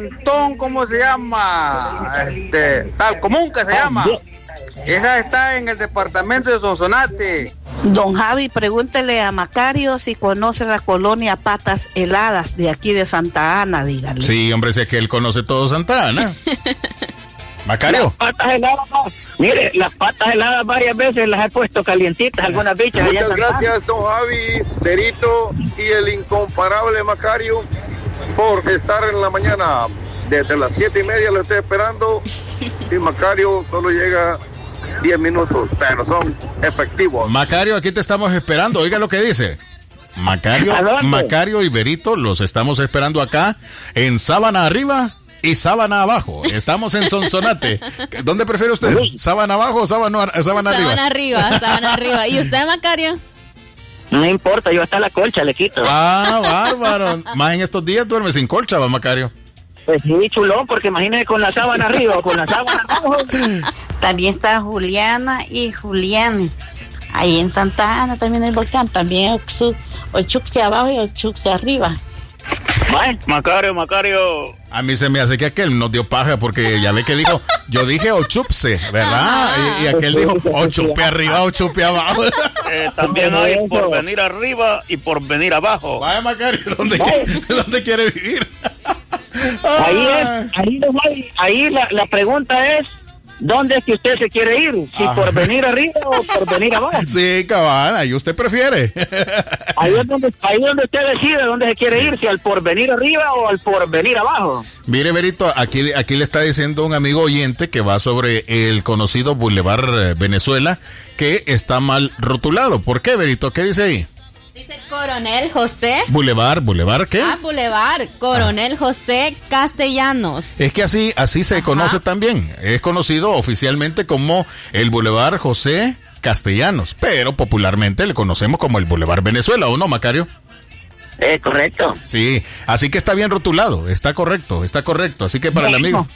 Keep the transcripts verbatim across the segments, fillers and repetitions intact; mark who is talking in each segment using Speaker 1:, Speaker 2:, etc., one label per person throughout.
Speaker 1: cantón, ¿cómo se llama? Este, tal común que se llama. Esa está en el departamento de Sonsonate.
Speaker 2: Don Javi, pregúntele a Macario si conoce la colonia Patas Heladas de aquí de Santa Ana, dígale.
Speaker 3: Sí, hombre, sé que él conoce todo Santa Ana. Macario.
Speaker 4: Las patas heladas, no. Mire, las patas heladas varias veces las he puesto calientitas, algunas bichas.
Speaker 5: Muchas gracias, don Javi, Derito y el incomparable Macario por estar en la mañana. Desde las siete y media lo estoy esperando y Macario solo llega diez minutos, pero son efectivos.
Speaker 3: Macario, aquí te estamos esperando. Oiga lo que dice. Macario, Macario y Berito los estamos esperando acá en Sábana Arriba y Sábana Abajo. Estamos en Sonsonate. ¿Dónde prefiere usted? ¿Sábana Abajo o Sábana, sábana Arriba?
Speaker 6: Sábana Arriba, Sábana Arriba. ¿Y usted, Macario?
Speaker 4: No importa, yo hasta la colcha le quito.
Speaker 3: Ah, bárbaro. Más en estos días duerme sin colcha, va, Macario.
Speaker 4: Pues sí, chulón, porque imagínese con la sábana arriba o con la sábana abajo.
Speaker 2: También está Juliana y Julián. Ahí en Santa Ana también el volcán. También Ochuxi abajo y Ochuxi arriba.
Speaker 4: Bueno, Macario, Macario.
Speaker 3: A mí se me hace que aquel nos dio paja porque ya ve que dijo, yo dije Ochupse, ¿verdad? Y, y aquel dijo Ochupe arriba, Ochupe abajo.
Speaker 4: Eh, también hay por venir arriba y por venir abajo.
Speaker 3: Vaya, Macario, ¿dónde, quiere, ¿dónde quiere vivir?
Speaker 4: Ahí es, ahí, no hay, ahí la, la pregunta es, ¿dónde es que usted se quiere ir? ¿Si Ajá. por venir arriba o por venir abajo?
Speaker 3: Sí, cabal, ahí usted prefiere.
Speaker 4: Ahí es donde, ahí es donde usted decide dónde se quiere ir, si al por venir arriba o al por venir abajo.
Speaker 3: Mire, Berito, aquí, aquí le está diciendo un amigo oyente que va sobre el conocido Boulevard Venezuela, que está mal rotulado. ¿Por qué, Berito? ¿Qué dice ahí?
Speaker 6: Dice Coronel José.
Speaker 3: Boulevard, Boulevard, ¿qué?
Speaker 6: Ah, Boulevard, Coronel ah. José Castellanos.
Speaker 3: Es que así, así se Ajá. conoce también. Es conocido oficialmente como el Boulevard José Castellanos, pero popularmente le conocemos como el Boulevard Venezuela, ¿o no, Macario?
Speaker 4: Es correcto.
Speaker 3: Sí, así que está bien rotulado, está correcto, está correcto. Así que para bueno, el amigo.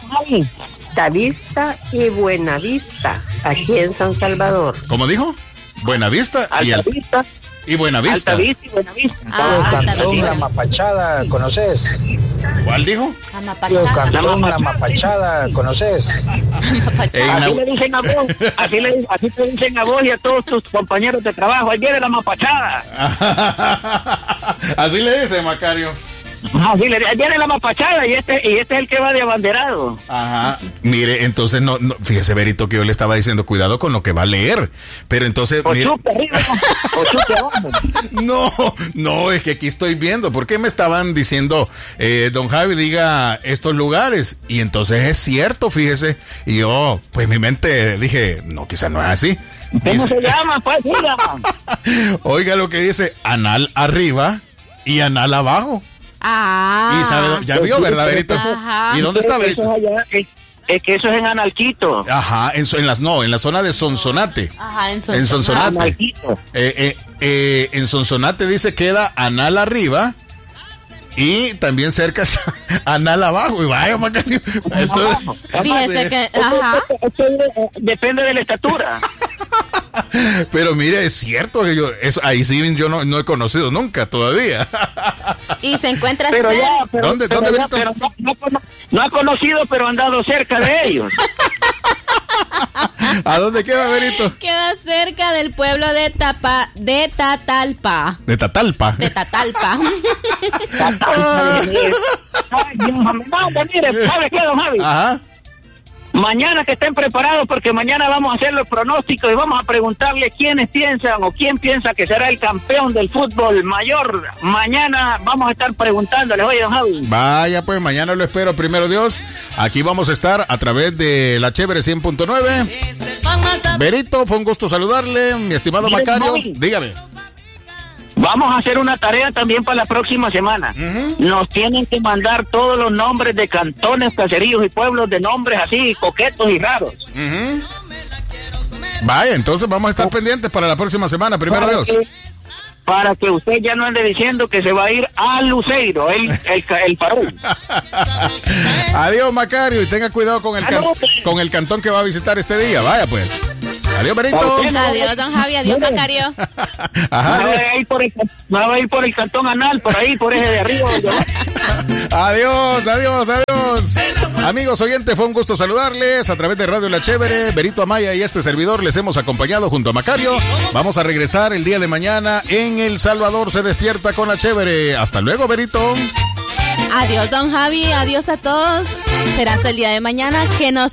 Speaker 7: Altavista y Buenavista, aquí en San Salvador.
Speaker 3: ¿Cómo dijo? Buenavista y
Speaker 4: Altavista.
Speaker 3: Al... Y Buenavista.
Speaker 4: Altavista y Buenavista.
Speaker 8: Ah, Yo Cantón La Mapachada, ¿conoces?
Speaker 3: ¿Cuál dijo?
Speaker 8: La Mapachada. Yo Cantón La Mapachada, ¿conoces?
Speaker 4: Así le dicen a vos, así le, así te dicen a vos y a todos tus compañeros de trabajo. Ahí viene La Mapachada.
Speaker 3: Así le dice, Macario.
Speaker 4: Ah, sí, le viene La Mapachada y este, y este es el que va de abanderado.
Speaker 3: Ajá. Mire, entonces no, no, fíjese, Berito, que yo le estaba diciendo cuidado con lo que va a leer. Pero entonces.
Speaker 4: O chupe arriba, o chupe abajo.
Speaker 3: No, no, es que aquí estoy viendo. ¿Por qué me estaban diciendo, eh, don Javi, diga estos lugares? Y entonces es cierto, fíjese. Y yo, pues mi mente dije, no, quizás no es así.
Speaker 4: ¿Cómo dice, se llama? Pues diga.
Speaker 3: Oiga lo que dice, anal arriba y anal abajo.
Speaker 6: Ah.
Speaker 3: Y sabe, ya vio, ¿verdad, Berito?
Speaker 6: Ajá.
Speaker 3: ¿Y dónde está, Berito?
Speaker 4: Eso es, allá, es, es que eso es en Analquito.
Speaker 3: Ajá, en, en las no, en la zona de Sonsonate.
Speaker 6: Ajá, en Sonsonate.
Speaker 3: En Sonsonate. Eh, eh, eh, en Sonsonate dice queda anal arriba y también cerca está anal abajo. Y vaya, Macario. Entonces,
Speaker 6: fíjese que, ajá.
Speaker 4: Depende de la estatura.
Speaker 3: Pero mire, es cierto que yo, eso, ahí sí yo no, no he conocido nunca todavía.
Speaker 6: Y se encuentra
Speaker 4: pero
Speaker 6: cerca.
Speaker 4: Ya, pero,
Speaker 3: ¿Dónde,
Speaker 4: pero
Speaker 3: ¿dónde,
Speaker 4: ya, pero no, no, no ha conocido, pero ha andado cerca de ellos.
Speaker 3: ¿A dónde queda, Berito?
Speaker 6: Queda cerca del pueblo de Tapa, de Tatalpa.
Speaker 3: De Tatalpa.
Speaker 6: De Tatalpa.
Speaker 4: Ay, Dios, no, mire, ¿sabe qué, don Javi?
Speaker 3: Ajá.
Speaker 4: Mañana que estén preparados porque mañana vamos a hacer los pronósticos y vamos a preguntarle quiénes piensan o quién piensa que será el campeón del fútbol mayor. Mañana vamos a estar preguntándoles, oye, don Javi.
Speaker 3: Vaya, pues mañana lo espero, primero Dios. Aquí vamos a estar a través de la Chévere cien punto nueve. Berito, fue un gusto saludarle, mi estimado Macario. Dígame.
Speaker 4: Vamos a hacer una tarea también para la próxima semana. Uh-huh. Nos tienen que mandar todos los nombres de cantones, caseríos y pueblos de nombres así, coquetos y raros.
Speaker 3: Uh-huh. Vaya, entonces vamos a estar pendientes para la próxima semana, primero Dios.
Speaker 4: Que, para que usted ya no ande diciendo que se va a ir a Luceiro, el, el, el farol.
Speaker 3: Adiós, Macario, y tenga cuidado con el, can, con el cantón que va a visitar este día. Vaya, pues. Adiós, Berito.
Speaker 6: Adiós, don Javi. Adiós, Macario.
Speaker 3: Ajá.
Speaker 4: Me voy a ir por el, me voy a ir por el cantón anal, por ahí, por ese de arriba.
Speaker 3: Adiós, adiós, adiós. Amigos oyentes, fue un gusto saludarles a través de Radio La Chévere. Berito Amaya y este servidor les hemos acompañado junto a Macario. Vamos a regresar el día de mañana en El Salvador se despierta con La Chévere. Hasta luego, Berito.
Speaker 6: Adiós, don Javi. Adiós a todos. Será hasta el día de mañana que nos